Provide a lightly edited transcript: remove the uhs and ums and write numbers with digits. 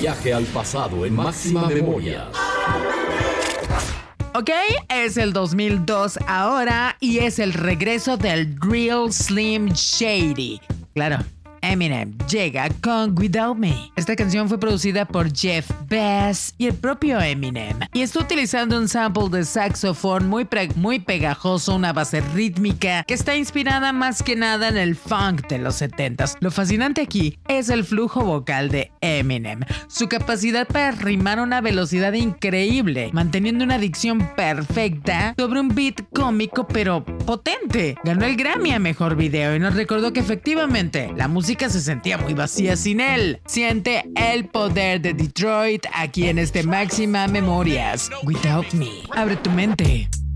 Viaje al pasado en Máxima Memoria. Ok, es el 2002 ahora y es el regreso del Real Slim Shady. Claro, Eminem llega con Without Me. Esta canción fue producida por Jeff Bass y el propio Eminem y está utilizando un sample de saxofón muy pegajoso, una base rítmica que está inspirada más que nada en el funk de los 70s. Lo fascinante aquí es el flujo vocal de Eminem, su capacidad para rimar a una velocidad increíble, manteniendo una dicción perfecta sobre un beat cómico pero potente. Ganó el Grammy a Mejor Video y nos recordó que efectivamente la música se sentía muy vacía sin él. Siente el poder de Detroit aquí en este Máxima Memorias. Without Me. Abre tu mente.